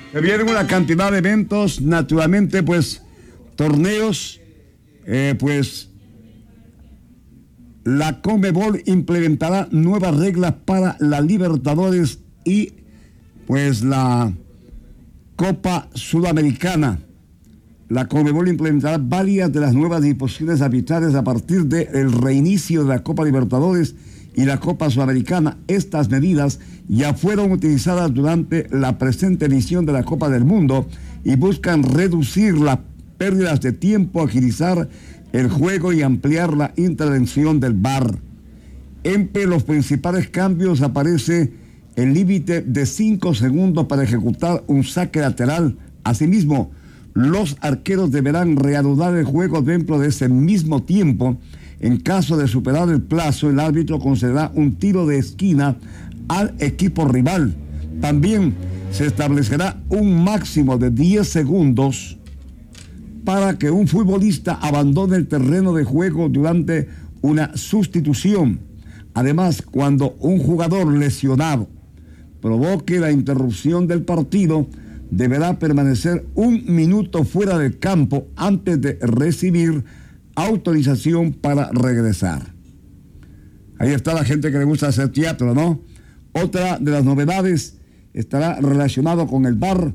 Se vienen una cantidad de eventos, naturalmente, pues, torneos, pues, la Conmebol implementará nuevas reglas para la Libertadores y, pues, la Copa Sudamericana. La Conmebol implementará varias de las nuevas disposiciones arbitrales a partir del reinicio de la Copa Libertadores y la Copa Sudamericana. Estas medidas ya fueron utilizadas durante la presente edición de la Copa del Mundo y buscan reducir las pérdidas de tiempo, agilizar el juego y ampliar la intervención del VAR. Entre los principales cambios aparece el límite de 5 segundos para ejecutar un saque lateral. Asimismo, los arqueros deberán reanudar el juego dentro de ese mismo tiempo. En caso de superar el plazo, el árbitro concederá un tiro de esquina al equipo rival. También se establecerá un máximo de 10 segundos para que un futbolista abandone el terreno de juego durante una sustitución. Además, cuando un jugador lesionado provoque la interrupción del partido, deberá permanecer 1 minuto fuera del campo antes de recibir autorización para regresar. Ahí está la gente que le gusta hacer teatro, ¿no? Otra de las novedades estará relacionado con el VAR,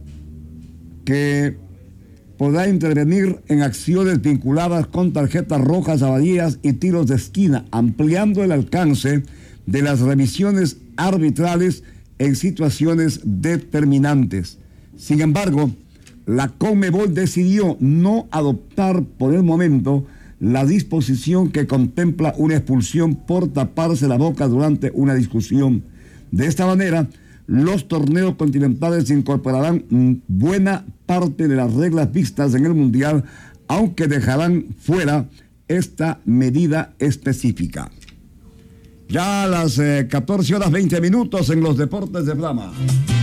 que podrá intervenir en acciones vinculadas con tarjetas rojas, amarillas y tiros de esquina, ampliando el alcance de las revisiones arbitrales en situaciones determinantes. Sin embargo, la Conmebol decidió no adoptar por el momento la disposición que contempla una expulsión por taparse la boca durante una discusión. De esta manera, los torneos continentales incorporarán buena parte de las reglas vistas en el Mundial, aunque dejarán fuera esta medida específica. Ya a las 14 horas 20 minutos en los deportes de Brahma.